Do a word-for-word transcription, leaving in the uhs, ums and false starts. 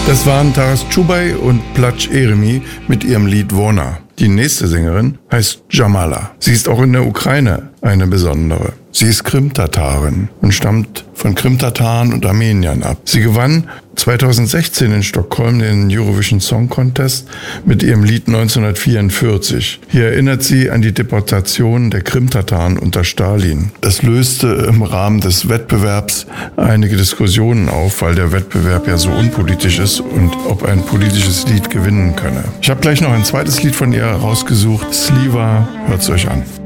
Das waren Taras Çubay und Plac Eremi mit ihrem Lied Wona. Die nächste Sängerin heißt Jamala. Sie ist auch in der Ukraine eine besondere. Sie ist Krimtatarin und stammt von Krimtataren und Armeniern ab. Sie gewann zweitausendsechzehn in Stockholm den Eurovision Song Contest mit ihrem Lied neunzehnhundertvierundvierzig. Hier erinnert sie an die Deportation der Krimtataren unter Stalin. Das löste im Rahmen des Wettbewerbs einige Diskussionen auf, weil der Wettbewerb ja so unpolitisch ist und ob ein politisches Lied gewinnen könne. Ich habe gleich noch ein zweites Lied von ihr rausgesucht. Sliva, hört's euch an.